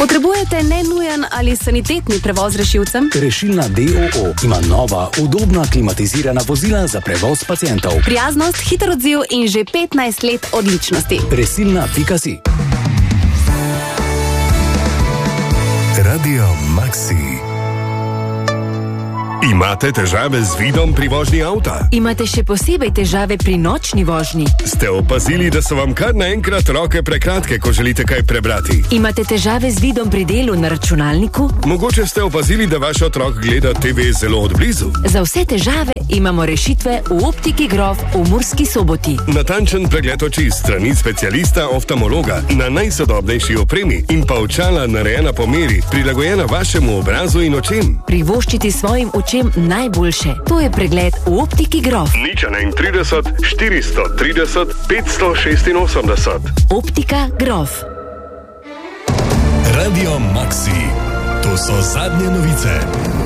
Potrebujete nenujen ali sanitetni prevoz rešilcem? Rešilna DOO ima nova, udobna, klimatizirana vozila za prevoz pacientov. Prijaznost, hiter odziv in že 15 let odličnosti. Resilna.si. Radio Maxi. Imate težave z vidom pri vožnji avta? Imate še posebej težave pri nočni vožnji? Ste opazili, da so vam kar naenkrat roke prekratke, ko želite kaj prebrati? Imate težave z vidom pri delu na računalniku? Mogoče ste opazili, da vaš otrok gleda TV zelo odblizu? Za vse težave imamo rešitve v Optiki Grof v Murski Soboti. Natančen pregled oči strani specialista oftalmologa na najsodobnejši opremi in pa očala narejena po meri, prilagojena vašemu obrazu in očem. Privoščiti svojim očem najboljše. To je pregled v Optiki Grof. 031 430 586. Optika Grof. Radio Maxi. To so zadnje novice.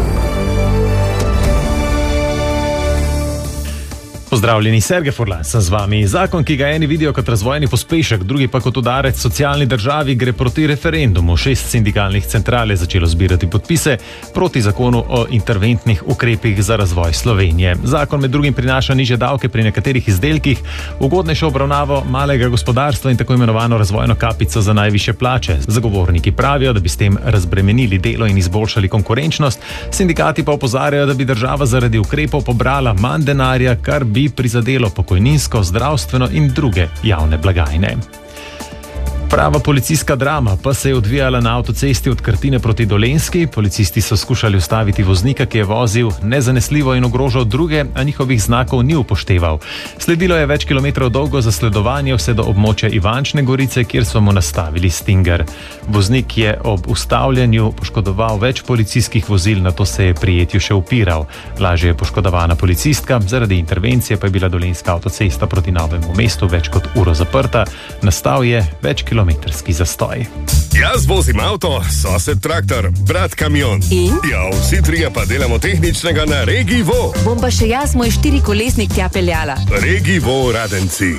Pozdravljeni, Sergej Furlan sem z vami. Zakon, ki ga eni vidijo kot razvojni pospešek, drugi pa kot udarec socialni državi, gre proti referendumu. 6 sindikalnih central je začelo zbirati podpise proti zakonu o interventnih ukrepih za razvoj Slovenije. Zakon med drugim prinaša nižje davke pri nekaterih izdelkih, ugodnejšo obravnavo malega gospodarstva in tako imenovano razvojno kapico za najvišje plače. Zagovorniki pravijo, da bi s tem razbremenili delo in izboljšali konkurenčnost, sindikati pa opozarjajo, da bi država zaradi ukrepov pobrala manj denarja, kar bi prizadelo pokojninsko, zdravstveno in druge javne blagajne. Prava policijska drama pa se je odvijala na avtocesti od Krtine proti Dolenjski. Policisti so skušali ustaviti voznika, ki je vozil nezanesljivo in ogrožal druge, a njihovih znakov ni upošteval. Sledilo je več kilometrov dolgo zasledovanje vse do območja Ivančne Gorice, kjer so mu nastavili stinger. Voznik je ob ustavljanju poškodoval več policijskih vozil, nato se je prijetju še upiral. Lažje je poškodovana policistka, zaradi intervencije pa je bila Dolenjska avtocesta proti Novemu mestu več kot uro zaprta. Nastal je več kilometrski zastoj. Jaz vozim avto, sosed traktor, brat kamion. In? Ja, vsi trije pa delamo tehničnega na Regi Vo. Bom pa še jaz moj 4-kolesnik tja peljala. Regi Vo Radenci.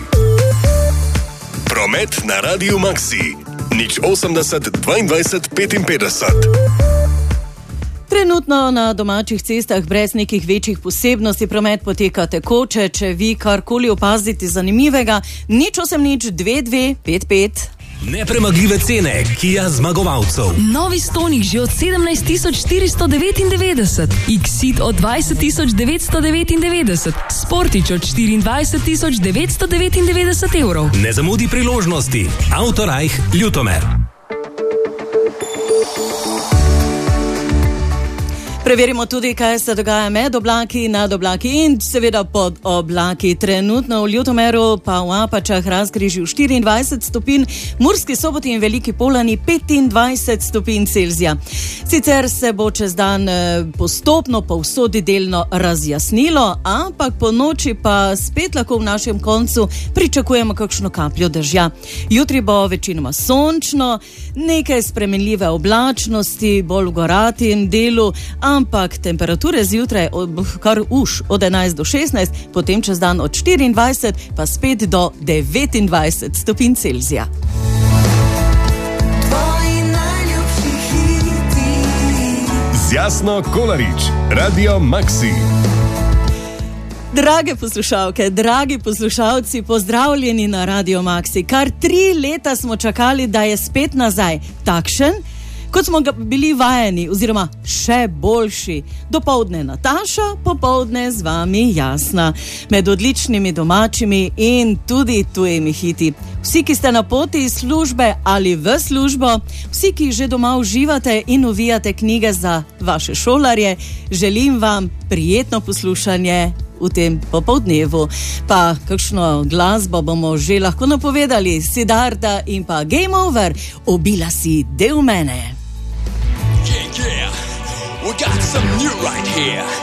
Promet na Radio Maxi. 080 22 55. Trenutno na domačih cestah brez nekih večjih posebnosti promet poteka tekoče. Če vi karkoli opazite zanimivega, 081 Nepremagljive cene Kia zmagovalcev. Novi Stonic že od 17.499, Exit od 20.999, Sportič od 24.999 evrov. Ne zamudi priložnosti. Autorajh Ljutomer. Preverimo tudi, kaj se dogaja med oblaki, nad oblaki in seveda pod oblaki. Trenutno v Ljutomeru pa v Apačah, Razkrižju 24 stopinj, Murski Soboti in Veliki Polani 25 stopinj Celzija. Sicer se bo čez dan postopno povsod delno razjasnilo, ampak po noči pa spet lahko v našem koncu pričakujemo kakšno kapljo dežja. Jutri bo večinoma sončno, nekaj spremenljive oblačnosti, bolj v goratem delu, ampak temperature zjutraj kar od 11 do 16, potem čez dan od 24 pa spet do 29 stopinj Celzija. Z Jasno Kolarič, Radio Maxi. Drage poslušalke, dragi poslušalci, pozdravljeni na Radio Maxi. Kar 3 leta smo čakali, da je spet nazaj takšen, kot smo ga bili vajeni, oziroma še boljši. Dopoldne Nataša, popoldne z vami Jasna. Med odličnimi domačimi in tudi tujimi hiti. Vsi, ki ste na poti iz službe ali v službo, vsi, ki že doma uživate in uvijate knjige za vaše šolarje, želim vam prijetno poslušanje v tem popoldnevu. Pa kakšno glasbo bomo že lahko napovedali. Siddharta in pa Game Over, Ubila si del mene. Yeah, we got some new right here.